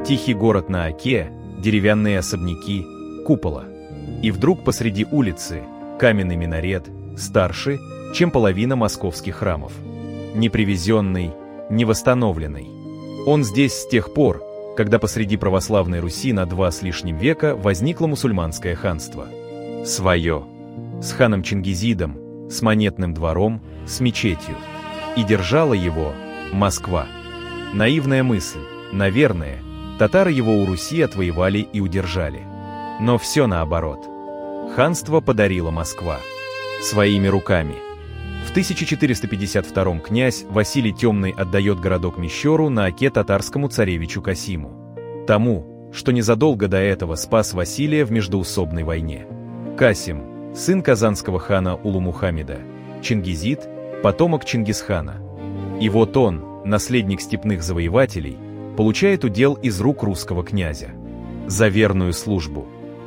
Тихий город на Оке, деревянные особняки, купола. И вдруг посреди улицы каменный минарет, старше, чем половина московских храмов. Не привезенный, не восстановленный. Он здесь с тех пор, когда посреди православной Руси на 2 с лишним века возникло мусульманское ханство. Свое. С ханом Чингизидом, с монетным двором, с мечетью. И держала его Москва. Наивная мысль. Наверное, татары его у Руси отвоевали и удержали. Но все наоборот. Ханство подарила Москва. Своими руками. В 1452 князь Василий Темный отдает городок Мещеру на Оке татарскому царевичу Касиму. Тому, что незадолго до этого спас Василия в междоусобной войне. Касим – сын казанского хана Улу-Мухаммеда, Чингизид – потомок Чингисхана. И вот он, наследник степных завоевателей, получает удел из рук русского князя. За верную службу.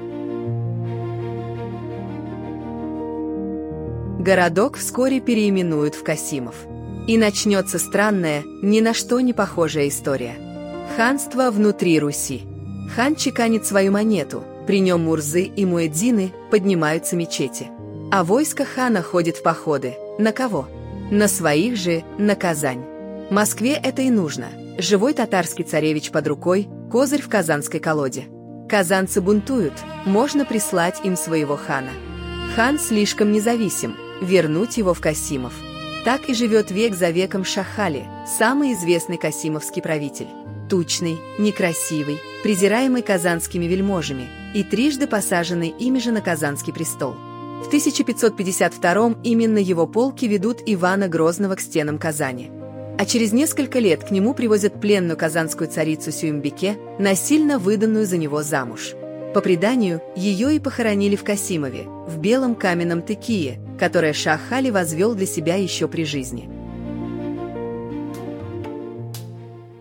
Городок вскоре переименуют в Касимов. И начнется странная, ни на что не похожая история. Ханство внутри Руси. Хан чеканит свою монету, при нем мурзы и муэдзины поднимаются мечети. А войско хана ходит в походы. На кого? На своих же, на Казань. Москве это и нужно. Живой татарский царевич под рукой, козырь в казанской колоде. Казанцы бунтуют, можно прислать им своего хана. Хан слишком независим, вернуть его в Касимов. Так и живет век за веком Шах-Али, самый известный касимовский правитель. Тучный, некрасивый, презираемый казанскими вельможами и трижды посаженный ими же на Казанский престол. В 1552 именно его полки ведут Ивана Грозного к стенам Казани. А через несколько лет к нему привозят пленную казанскую царицу Сюембике, насильно выданную за него замуж. По преданию, ее и похоронили в Касимове, в белом каменном текие, которое Шах-Али возвел для себя еще при жизни.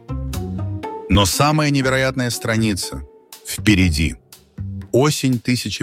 Но самая невероятная страница впереди. Осень